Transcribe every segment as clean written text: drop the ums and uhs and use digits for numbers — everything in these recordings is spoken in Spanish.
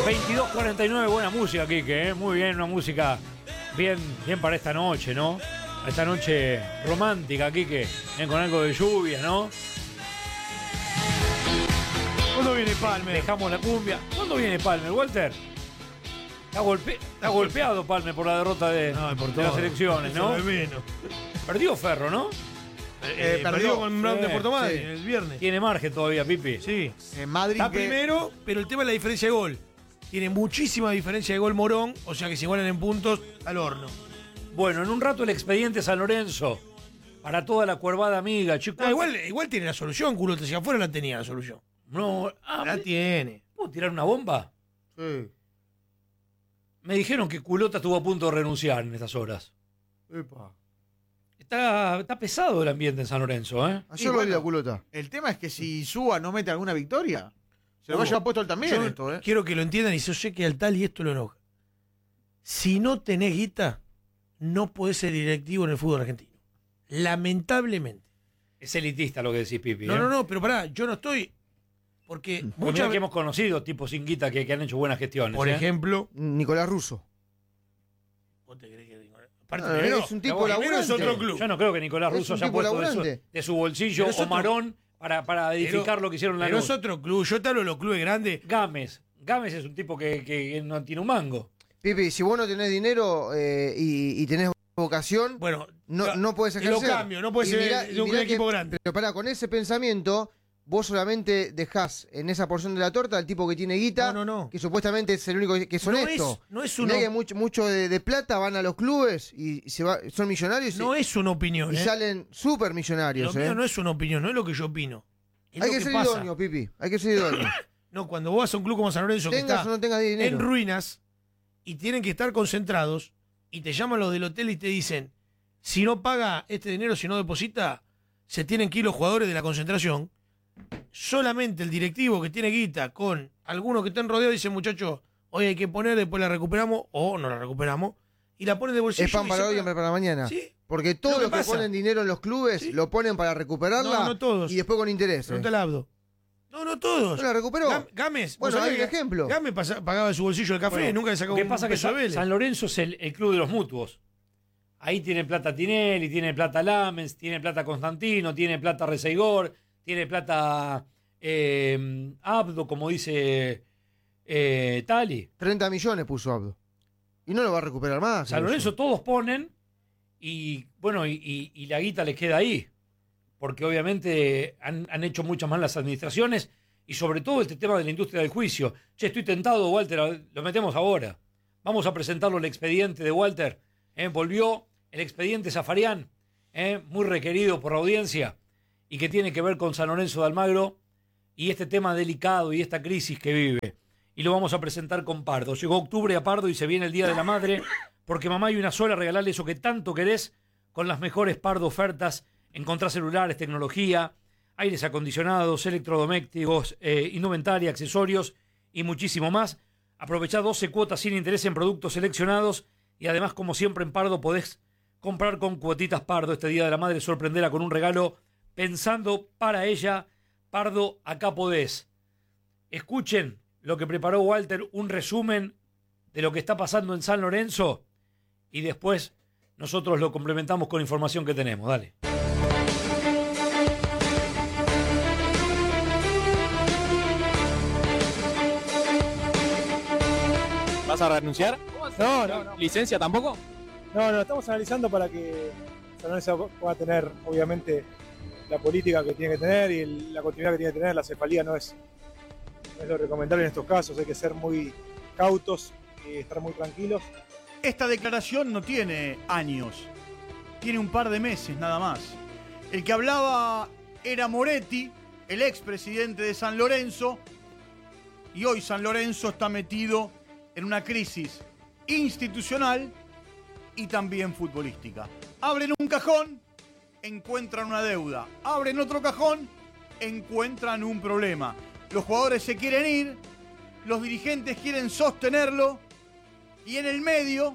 22:49, buena música, Quique, muy bien, una música bien para esta noche, ¿no? Esta noche romántica, Quique, con algo de lluvia, ¿no? ¿Cuándo viene Palmer? Dejamos la cumbia. ¿Cuándo viene Palmer, Walter? Está golpeado Palmer por la derrota de las elecciones, ¿no? Perdió Ferro, ¿no? Perdió con Brown de Puerto Madryn el viernes. Tiene margen todavía, Pipi. Sí. Madrid está primero, pero el tema es la diferencia de gol. Tiene muchísima diferencia de gol Morón, o sea que si igualan en puntos, al horno. Bueno, en un rato el expediente San Lorenzo. Para toda la cuervada amiga, chicos. Igual tiene la solución, Culote. Si afuera la tenía la solución. No, la tiene. ¿Puedo tirar una bomba? Sí. Me dijeron que Culota estuvo a punto de renunciar en estas horas. Epa. Está pesado el ambiente en San Lorenzo, ¿eh? Ayer lo vi la Culota. El tema es que si Súa no mete alguna victoria, se lo va a llevar puesto él también esto, ¿eh? Quiero que lo entiendan y yo sé que al tal y esto lo enoja. Si no tenés guita, no podés ser directivo en el fútbol argentino. Lamentablemente. Es elitista lo que decís, Pipi. No, pero pará, yo no estoy... Porque muchas veces que hemos conocido tipos sin guita que han hecho buenas gestiones. Por ejemplo... Nicolás Russo. ¿Vos te crees que Aparte, es un tipo laburante. Es otro club. Yo no creo que Nicolás Russo haya puesto de su bolsillo o Marón para edificar lo que hicieron en la Pero es otro club. Yo te hablo de los clubes grandes. Gámez es un tipo que no tiene un mango. Pipi, si vos no tenés dinero y tenés vocación, bueno, no podés ejercer. Lo cambio, no puedes ser de un equipo grande. Pero pará, con ese pensamiento, vos solamente dejás en esa porción de la torta al tipo que tiene guita, que supuestamente es el único que es honesto. No es uno. Que mucho de plata van a los clubes y son millonarios. No es una opinión. Y salen súper millonarios. Lo mío no es una opinión, no es lo que yo opino. Hay que ser idóneo, Pipi. Hay que ser idóneo. No, cuando vos vas a un club como San Lorenzo que está o no tengas dinero, en ruinas y tienen que estar concentrados y te llaman los del hotel y te dicen, si no paga este dinero, si no deposita, se tienen que ir los jugadores de la concentración. Solamente el directivo que tiene guita con algunos que están rodeados dice, muchachos, hoy hay que poner, después la recuperamos o no la recuperamos y la ponen de bolsillo. Es pan para hoy y hambre para mañana. ¿Sí? Porque todos los que ponen dinero en los clubes lo ponen para recuperarla no todos. Y después con interés. No te la hablo. No todos. ¿No la recuperó? Gámez. Bueno, hay un ejemplo. Gámez pagaba de su bolsillo el café, nunca le sacó un pasa peso que San Lorenzo es el club de los mutuos. Ahí tiene plata Tinelli, tiene plata Lamens, tiene plata Constantino, tiene plata Reseigor, tiene plata Abdo, como dice Tali. 30 millones puso Abdo. Y no lo va a recuperar más. San Lorenzo todos ponen y bueno, y la guita les queda ahí. Porque obviamente han hecho muchas más las administraciones y sobre todo este tema de la industria del juicio. Che, estoy tentado, Walter, lo metemos ahora. Vamos a presentarlo el expediente de Walter. Volvió el expediente Zafarian, muy requerido por la audiencia y que tiene que ver con San Lorenzo de Almagro y este tema delicado y esta crisis que vive. Y lo vamos a presentar con Pardo. Llegó octubre a Pardo y se viene el Día de la Madre porque mamá hay una sola, regalarle eso que tanto querés con las mejores Pardo ofertas. Encontrás celulares, tecnología, aires acondicionados, electrodomésticos, indumentaria, accesorios y muchísimo más. Aprovechá 12 cuotas sin interés en productos seleccionados y además, como siempre en Pardo, podés comprar con cuotitas Pardo este Día de la Madre, sorprenderla con un regalo pensando para ella. Pardo, acá podés. Escuchen lo que preparó Walter, un resumen de lo que está pasando en San Lorenzo y después nosotros lo complementamos con información que tenemos. Dale. ¿Vas a renunciar? No. ¿Licencia tampoco? No, estamos analizando para que San Lorenzo pueda tener, obviamente, la política que tiene que tener y la continuidad que tiene que tener. La cefalía no es lo recomendable en estos casos, hay que ser muy cautos y estar muy tranquilos. Esta declaración no tiene años, tiene un par de meses nada más. El que hablaba era Moretti, el expresidente de San Lorenzo, y hoy San Lorenzo está metido en una crisis institucional y también futbolística. Abren un cajón, encuentran una deuda. Abren otro cajón, encuentran un problema. Los jugadores se quieren ir, los dirigentes quieren sostenerlo, y en el medio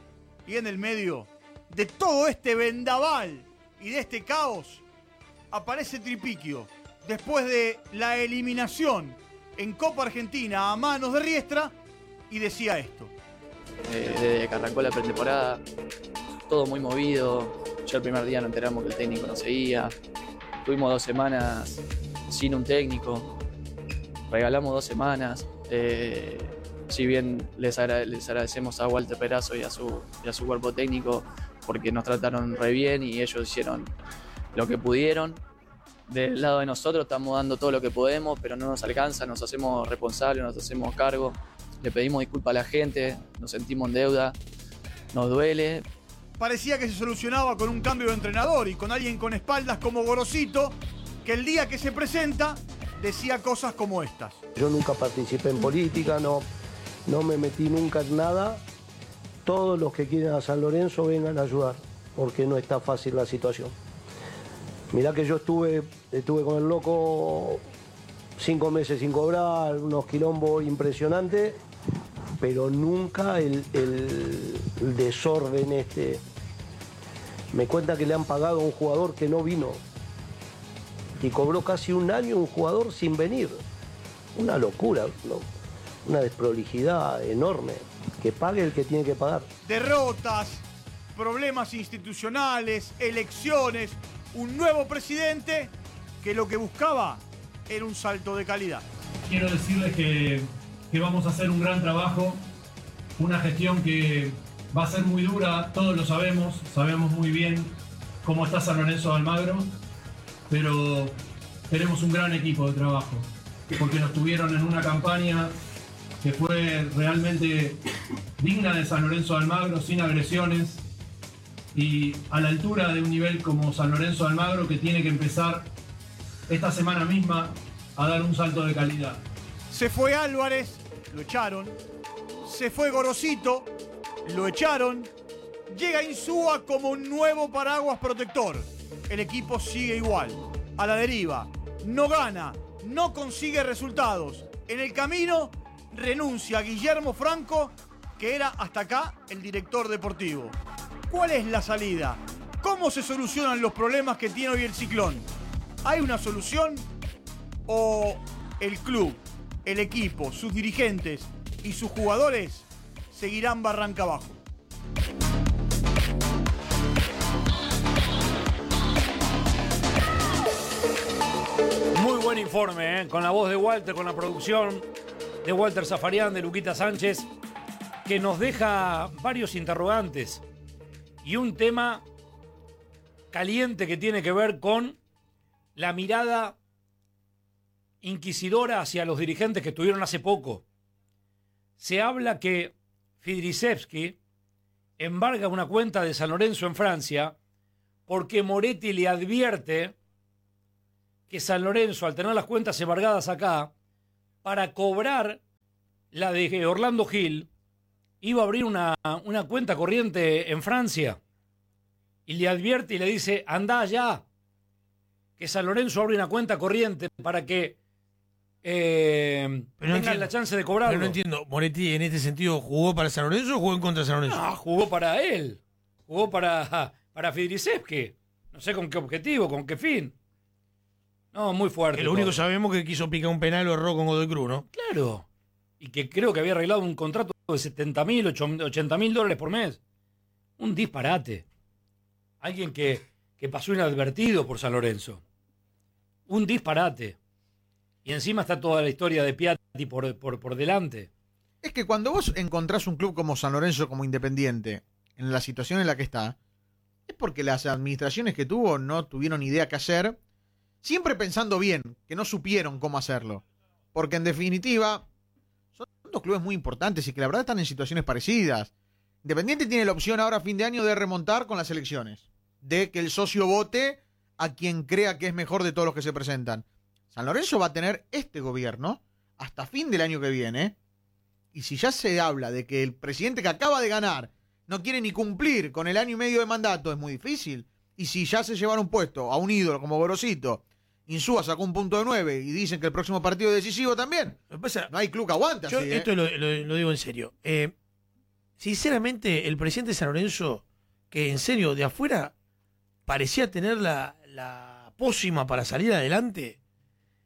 de todo este vendaval y de este caos, aparece Tripiquio. Después de la eliminación en Copa Argentina a manos de Riestra, y decía esto. Desde que arrancó la pretemporada, todo muy movido. Ya el primer día nos enteramos que el técnico no seguía. Tuvimos 2 semanas sin un técnico. Regalamos 2 semanas. Si bien les agradecemos a Walter Perazo y a su cuerpo técnico porque nos trataron re bien y ellos hicieron lo que pudieron. Del lado de nosotros estamos dando todo lo que podemos, pero no nos alcanza, nos hacemos responsables, nos hacemos cargo. Le pedimos disculpas a la gente, nos sentimos en deuda, nos duele. Parecía que se solucionaba con un cambio de entrenador y con alguien con espaldas como Gorosito, que el día que se presenta decía cosas como estas. Yo nunca participé en política, no me metí nunca en nada. Todos los que quieren a San Lorenzo vengan a ayudar, porque no está fácil la situación. Mirá que yo estuve con el loco 5 meses sin cobrar, unos quilombos impresionantes, pero nunca el desorden este. Me cuenta que le han pagado a un jugador que no vino y cobró casi 1 año un jugador sin venir. Una locura, ¿no? Una desprolijidad enorme. Que pague el que tiene que pagar. Derrotas, problemas institucionales, elecciones, un nuevo presidente que lo que buscaba era un salto de calidad. Quiero decirles que vamos a hacer un gran trabajo, una gestión que va a ser muy dura, todos lo sabemos muy bien cómo está San Lorenzo de Almagro, pero tenemos un gran equipo de trabajo, porque nos tuvieron en una campaña que fue realmente digna de San Lorenzo de Almagro, sin agresiones y a la altura de un nivel como San Lorenzo de Almagro, que tiene que empezar esta semana misma a dar un salto de calidad. Se fue Álvarez, lo echaron. Se fue Gorosito, lo echaron. Llega Insúa como un nuevo paraguas protector. El equipo sigue igual, a la deriva. No gana, no consigue resultados. En el camino renuncia Guillermo Franco, que era hasta acá el director deportivo. ¿Cuál es la salida? ¿Cómo se solucionan los problemas que tiene hoy el Ciclón? ¿Hay una solución? ¿O el club, el equipo, sus dirigentes y sus jugadores seguirán barranca abajo? Muy buen informe, con la voz de Walter, con la producción de Walter Zafarian, de Luquita Sánchez, que nos deja varios interrogantes y un tema caliente que tiene que ver con la mirada inquisidora hacia los dirigentes que estuvieron hace poco. Se habla que Fidrisevski embarga una cuenta de San Lorenzo en Francia porque Moretti le advierte que San Lorenzo, al tener las cuentas embargadas acá, para cobrar la de Orlando Gil, iba a abrir una cuenta corriente en Francia. Y le advierte y le dice, andá ya, que San Lorenzo abre una cuenta corriente para que tengan la chance de cobrarlo. Pero no entiendo, ¿Moretti en este sentido jugó para San Lorenzo o jugó en contra de San Lorenzo? No, jugó para él. Jugó para Fidrisevski. No sé con qué objetivo, con qué fin. No, muy fuerte. Que lo único que sabemos es que quiso picar un penal o erró con Godoy Cruz, ¿no? Claro. Y que creo que había arreglado un contrato de $70.000, $80.000 por mes. Un disparate. Alguien que pasó inadvertido por San Lorenzo. Un disparate. Y encima está toda la historia de Piatti por delante. Es que cuando vos encontrás un club como San Lorenzo, como Independiente, en la situación en la que está, es porque las administraciones que tuvo no tuvieron idea qué hacer, siempre pensando bien, que no supieron cómo hacerlo. Porque en definitiva, son dos clubes muy importantes y que la verdad están en situaciones parecidas. Independiente tiene la opción ahora a fin de año de remontar con las elecciones, de que el socio vote a quien crea que es mejor de todos los que se presentan. San Lorenzo va a tener este gobierno hasta fin del año que viene, y si ya se habla de que el presidente que acaba de ganar no quiere ni cumplir con el año y medio de mandato, es muy difícil. Y si ya se llevaron puesto a un ídolo como Gorosito, Insúa sacó un punto de 9 y dicen que el próximo partido es decisivo también, no hay club que aguante así, Esto lo digo en serio. Sinceramente, el presidente de San Lorenzo, que en serio de afuera parecía tener la pócima para salir adelante,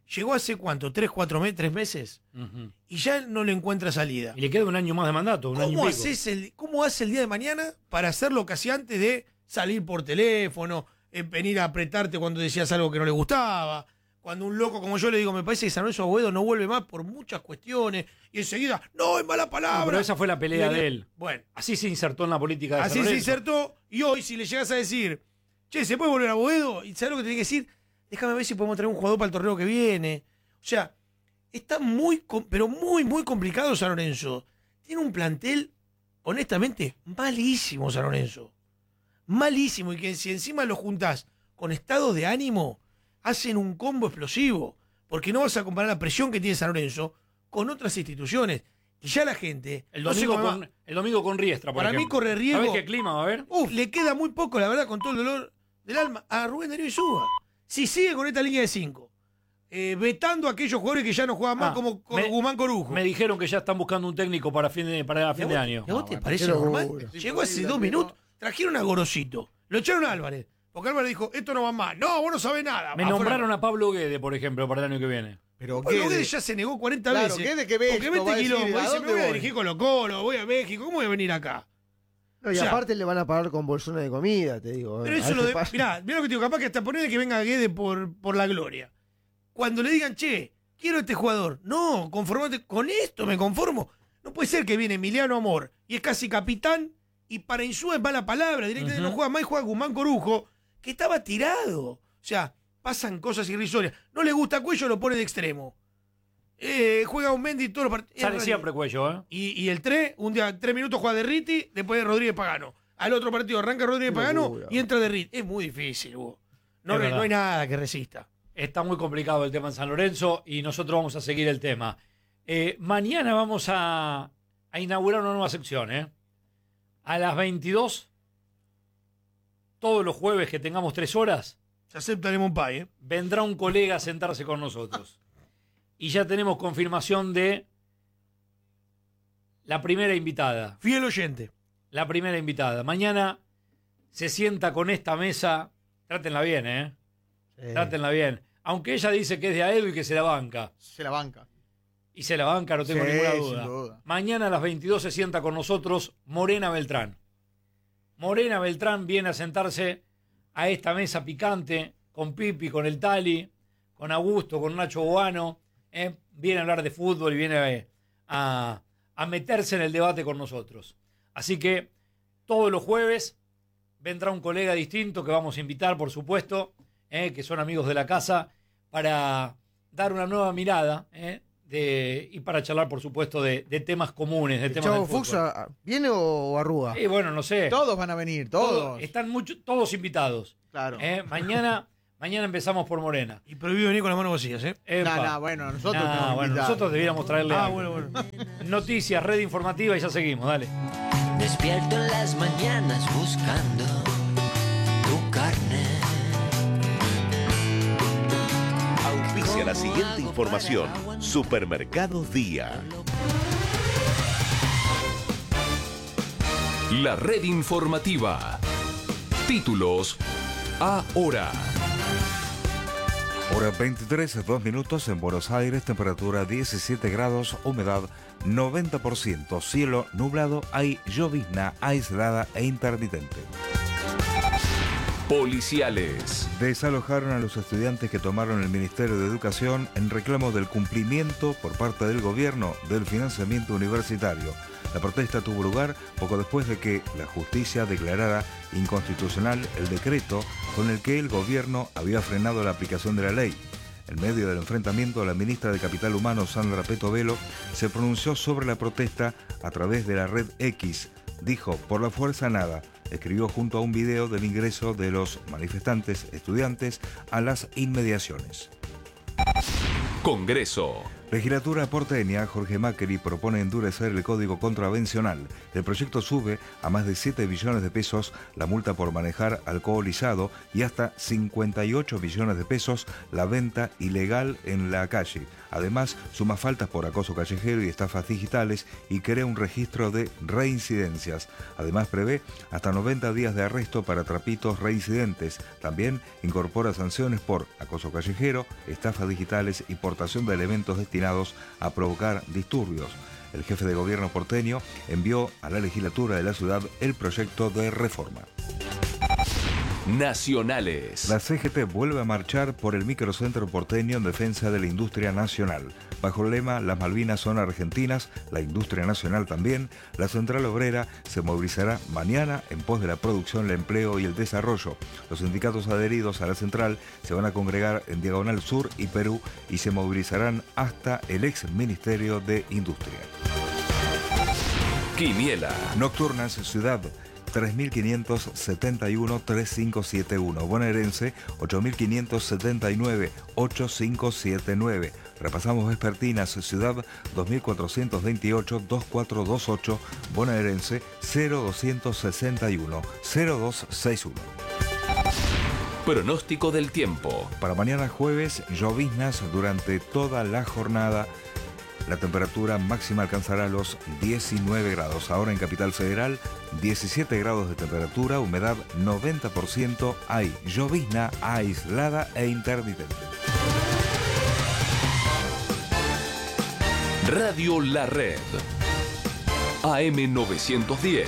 llegó hace ¿cuánto? ¿3 meses? Y ya no le encuentra salida. Y le queda un año más de mandato, un año y pico. ¿Cómo hace el día de mañana para hacer lo que hacía antes de salir por teléfono, venir a apretarte cuando decías algo que no le gustaba? Cuando un loco como yo le digo, me parece que San Lorenzo Agüedo no vuelve más por muchas cuestiones, y enseguida, no, es mala palabra. No, pero esa fue la pelea de él. Bueno. Así se insertó en la política de San Lorenzo. Así se insertó, y hoy si le llegas a decir, che, ¿se puede volver a Agüedo? ¿Y sabes lo que te tiene que decir? Déjame ver si podemos traer un jugador para el torneo que viene. O sea, está pero muy complicado San Lorenzo. Tiene un plantel, honestamente, malísimo San Lorenzo. Malísimo, y que si encima lo juntás con estados de ánimo, hacen un combo explosivo, porque no vas a comparar la presión que tiene San Lorenzo con otras instituciones. Y ya la gente... El domingo con Riestra, por ejemplo. Para mí corre riesgo... ¿Sabés qué clima va a haber? Le queda muy poco, la verdad, con todo el dolor del alma, a Rubén Darío Insúa. Si sigue con esta línea de 5, vetando a aquellos jugadores que ya no juegan más, como Guzmán Corujo. Me dijeron que ya están buscando un técnico para fin de año. ¿Y a vos te parece normal? Llegó hace 2 minutos, trajeron a Gorosito, lo echaron a Álvarez. Porque Álvarez dijo, esto no va más. No, vos no sabés nada. Me nombraron a Pablo Guede, por ejemplo, para el año que viene. Pero Guede ya se negó 40 veces. Guede que ve porque mete quilombo. Dice, me voy a dirigir Colo-Colo, voy a México. ¿Cómo voy a venir acá? No, y aparte le van a pagar con bolsones de comida, te digo. Pero eso mirá lo que te digo, capaz que hasta poner que venga Guede por la gloria. Cuando le digan, che, quiero a este jugador. No, conformate, con esto me conformo. No puede ser que viene Emiliano Amor y es casi capitán y para Insúa es mala palabra. Directamente no juega más y juega Guzmán Corujo, que estaba tirado. O sea, pasan cosas irrisorias. No le gusta Cuello, lo pone de extremo. Juega un Mendy todos los partidos. Sale siempre Cuello, ¿eh? Y el 3, un día 3 minutos juega de Riti, después de Rodríguez Pagano. Al otro partido arranca Rodríguez Pagano y entra de Riti. Es muy difícil, Hugo. No hay nada que resista. Está muy complicado el tema en San Lorenzo y nosotros vamos a seguir el tema. Mañana vamos a inaugurar una nueva sección, ¿eh? A las 22, todos los jueves que tengamos 3 horas, se acepta Lemon Pie, ¿eh? Vendrá un colega a sentarse con nosotros. Y ya tenemos confirmación de la primera invitada. Fiel oyente. La primera invitada. Mañana se sienta con esta mesa. Trátenla bien, ¿eh? Sí. Trátenla bien. Aunque ella dice que es de Aedo y que se la banca. Se la banca. Y se la banca, no tengo ninguna duda. Sin duda. Mañana a las 22 se sienta con nosotros Morena Beltrán. Morena Beltrán viene a sentarse a esta mesa picante con Pipi, con el Tali, con Augusto, con Nacho Boano. Viene a hablar de fútbol y viene a meterse en el debate con nosotros. Así que todos los jueves vendrá un colega distinto que vamos a invitar, por supuesto, que son amigos de la casa, para dar una nueva mirada y para charlar, por supuesto, de temas comunes, de temas del fútbol. Chavo Fuchs, ¿viene o arruga? Bueno, no sé. Todos van a venir, todos. Están todos invitados. Claro. Mañana empezamos por Morena. Y prohibido venir con las manos vacías, ¿eh? Bueno, nosotros deberíamos traerle bueno. Noticias, red informativa y ya seguimos, dale. Despierto en las mañanas buscando tu carne. Auspicia la siguiente información. Supermercados Día. La red informativa. Títulos ahora. Hora 23, 2 minutos en Buenos Aires, temperatura 17 grados, humedad 90%, cielo nublado, hay llovizna aislada e intermitente. Policiales. Desalojaron a los estudiantes que tomaron el Ministerio de Educación en reclamo del cumplimiento por parte del gobierno del financiamiento universitario. La protesta tuvo lugar poco después de que la justicia declarara inconstitucional el decreto con el que el gobierno había frenado la aplicación de la ley. En medio del enfrentamiento, la ministra de Capital Humano, Sandra Petovelo, se pronunció sobre la protesta a través de la red X. Dijo, por la fuerza nada. Escribió junto a un video del ingreso de los manifestantes estudiantes a las inmediaciones. Congreso. Legislatura porteña, Jorge Macri propone endurecer el código contravencional. El proyecto sube a más de 7 billones de pesos la multa por manejar alcoholizado y hasta 58 millones de pesos la venta ilegal en la calle. Además, suma faltas por acoso callejero y estafas digitales y crea un registro de reincidencias. Además, prevé hasta 90 días de arresto para trapitos reincidentes. También incorpora sanciones por acoso callejero, estafas digitales y portación de elementos destinados a provocar disturbios. El jefe de gobierno porteño envió a la legislatura de la ciudad el proyecto de reforma. Nacionales. La CGT vuelve a marchar por el microcentro porteño en defensa de la industria nacional. Bajo el lema "Las Malvinas son argentinas, la industria nacional también", la Central Obrera se movilizará mañana en pos de la producción, el empleo y el desarrollo. Los sindicatos adheridos a la central se van a congregar en Diagonal Sur y Perú y se movilizarán hasta el ex Ministerio de Industria. Quiniela. Nocturnas Ciudad 3571-3571. Bonaerense 8579-8579. Repasamos vespertinas. Ciudad 2428-2428. Bonaerense 0261-0261. Pronóstico del tiempo. Para mañana jueves, lloviznas durante toda la jornada. La temperatura máxima alcanzará los 19 grados. Ahora en Capital Federal, 17 grados de temperatura, humedad 90%, hay llovizna aislada e intermitente. Radio La Red. AM 910.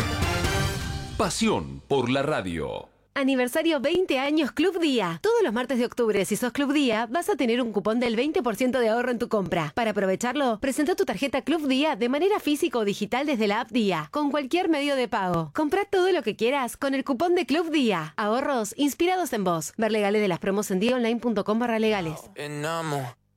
Pasión por la radio. Aniversario 20 años Club Día. Todos los martes de octubre, si sos Club Día, vas a tener un cupón del 20% de ahorro en tu compra. Para aprovecharlo, presenta tu tarjeta Club Día de manera física o digital desde la app Día, con cualquier medio de pago. Comprá todo lo que quieras con el cupón de Club Día. Ahorros inspirados en vos. Ver legales de las promos en diaonline.com/legales.